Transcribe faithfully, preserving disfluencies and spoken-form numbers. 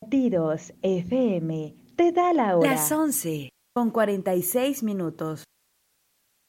Tidos F M te da la Las hora. once con cuarenta y seis minutos.